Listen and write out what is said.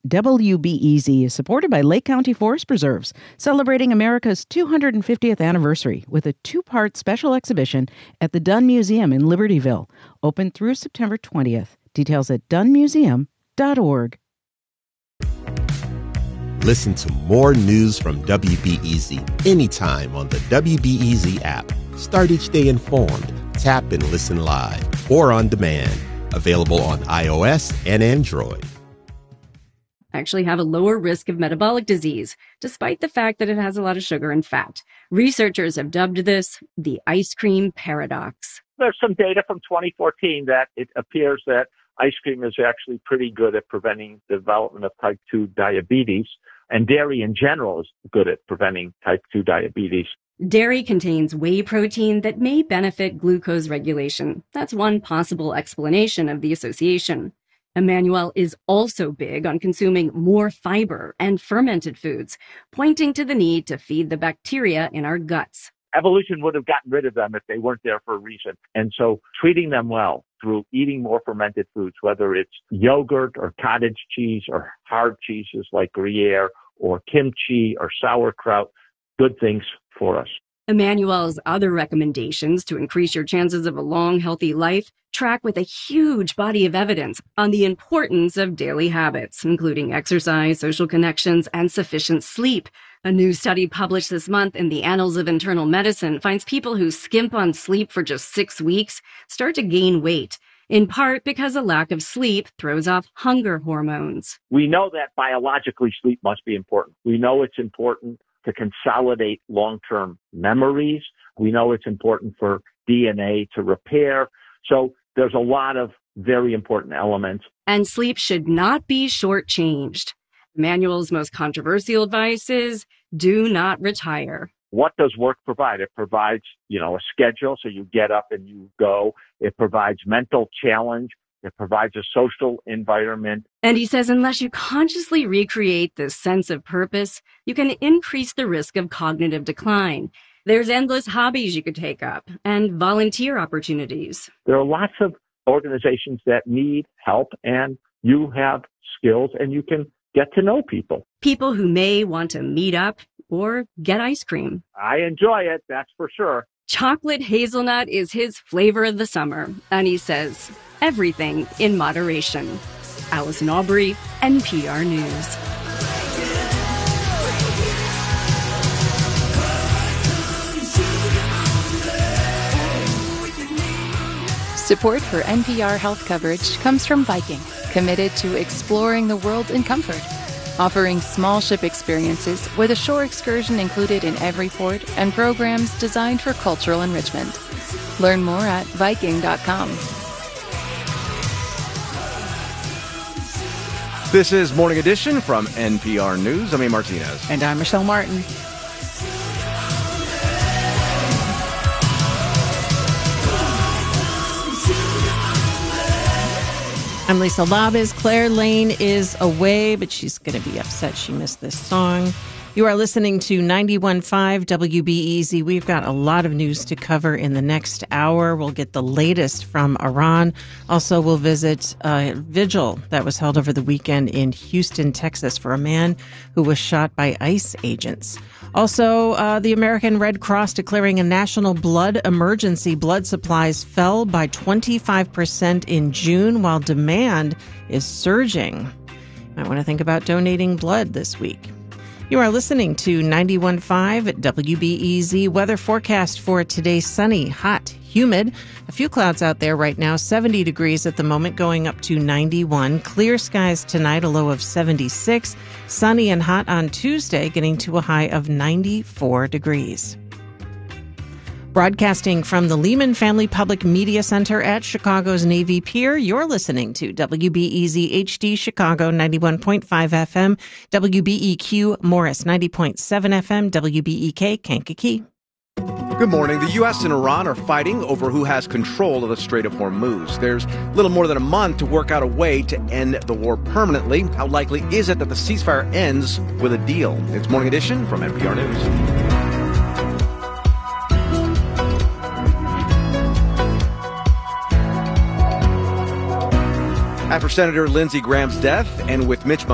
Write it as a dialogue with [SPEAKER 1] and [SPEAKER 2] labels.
[SPEAKER 1] WBEZ is supported by Lake County Forest Preserves, celebrating America's 250th anniversary with a two-part special exhibition at the Dunn Museum in Libertyville, open through September 20th. Details at dunnmuseum.org.
[SPEAKER 2] Listen to more news from WBEZ anytime on the WBEZ app. Start each day informed. Tap and listen live or on demand. Available on iOS and Android.
[SPEAKER 3] Actually have a lower risk of metabolic disease, despite the fact that it has a lot of sugar and fat. Researchers have dubbed this the ice cream paradox.
[SPEAKER 4] There's some data from 2014 that it appears that ice cream is actually pretty good at preventing the development of type 2 diabetes, and dairy in general is good at preventing type 2 diabetes.
[SPEAKER 3] Dairy contains whey protein that may benefit glucose regulation. That's one possible explanation of the association. Emmanuel is also big on consuming more fiber and fermented foods, pointing to the need to feed the bacteria in our guts.
[SPEAKER 4] Evolution would have gotten rid of them if they weren't there for a reason. And so treating them well through eating more fermented foods, whether it's yogurt or cottage cheese or hard cheeses like Gruyere or kimchi or sauerkraut, good things for us.
[SPEAKER 3] Emmanuel's other recommendations to increase your chances of a long, healthy life track with a huge body of evidence on the importance of daily habits, including exercise, social connections, and sufficient sleep. A new study published this month in the Annals of Internal Medicine finds people who skimp on sleep for just 6 weeks start to gain weight, in part because a lack of sleep throws off hunger hormones.
[SPEAKER 4] We know that biologically sleep must be important. We know it's important to consolidate long-term memories. We know it's important for DNA to repair. So there's a lot of very important elements.
[SPEAKER 3] And sleep should not be shortchanged. Emmanuel's most controversial advice is do not retire.
[SPEAKER 4] What does work provide? It provides, a schedule so you get up and you go. It provides mental challenge. It provides a social environment.
[SPEAKER 3] And he says unless you consciously recreate this sense of purpose, you can increase the risk of cognitive decline. There's endless hobbies you could take up and volunteer opportunities.
[SPEAKER 4] There are lots of organizations that need help, and you have skills and you can get to know people.
[SPEAKER 3] People who may want to meet up or get ice cream.
[SPEAKER 4] I enjoy it, that's for sure.
[SPEAKER 3] Chocolate hazelnut is his flavor of the summer, and he says everything in moderation. Allison Aubrey, NPR News.
[SPEAKER 5] Support for NPR health coverage comes from Viking, committed to exploring the world in comfort. Offering small ship experiences with a shore excursion included in every port and programs designed for cultural enrichment. Learn more at Viking.com.
[SPEAKER 6] This is Morning Edition from NPR News. I'm Ian Martinez.
[SPEAKER 1] And I'm Michelle Martin. I'm Lisa Labis. Claire Lane is away, but she's going to be upset she missed this song. You are listening to 91.5 WBEZ. We've got a lot of news to cover in the next hour. We'll get the latest from Iran. Also, we'll visit a vigil that was held over the weekend in Houston, Texas, for a man who was shot by ICE agents. Also, the American Red Cross declaring a national blood emergency. Blood supplies fell by 25% in June, while demand is surging. Might want to think about donating blood this week. You are listening to 91.5 at WBEZ. Weather forecast for today: sunny, hot, humid. A few clouds out there right now. 70 degrees at the moment, going up to 91. Clear skies tonight, a low of 76. Sunny and hot on Tuesday, getting to a high of 94 degrees. Broadcasting from the Lehman Family Public Media Center at Chicago's Navy Pier, you're listening to WBEZ HD Chicago 91.5 FM, WBEQ Morris 90.7 FM, WBEK Kankakee.
[SPEAKER 6] Good morning. The U.S. and Iran are fighting over who has control of the Strait of Hormuz. There's little more than a month to work out a way to end the war permanently. How likely is it that the ceasefire ends with a deal? It's Morning Edition from NPR News. After Senator Lindsey Graham's death and with Mitch